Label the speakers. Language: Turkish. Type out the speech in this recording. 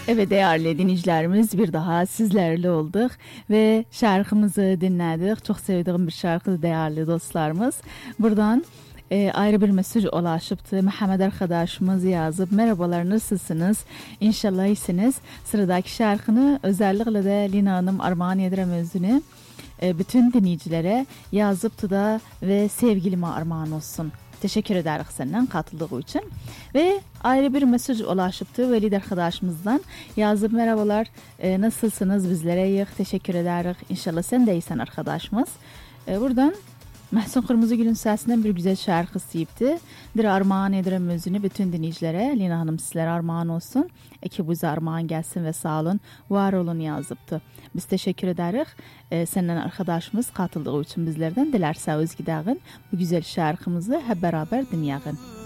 Speaker 1: Evet değerli dinleyicilerimiz bir daha sizlerle olduk ve şarkımızı dinledik. Çok sevdiğim bir şarkı değerli dostlarımız. Buradan ayrı bir mesaj ulaşıptı. Mehmet arkadaşımız yazıp merhabalar nasılsınız? İnşallah iyisiniz. Sıradaki şarkını özellikle de Lina Hanım armağan edirem özünü bütün dinleyicilere yazıptı da ve sevgilime armağan olsun. Teşekkür ederiz senden katıldığı için. Ve ayrı bir mesaj ulaşıptı Velid arkadaşımızdan. Yazıp merhabalar nasılsınız bizlere iyi teşekkür ederiz. İnşallah sen de iyisin arkadaşımız. Buradan Mahsun Kırmızıgül'ün sesinden bir güzel şarkısı yaptı. Bir armağan ederim özünü bütün dinleyicilere. Lina Hanım sizlere armağan olsun. Ekibimize armağan gelsin ve sağ olun, var olun yazıptı. Biz teşekkür ederiz. Senden arkadaşımız katıldığı için bizlerden dilerse özgidağın bu güzel şarkımızı hep beraber dinleyelim.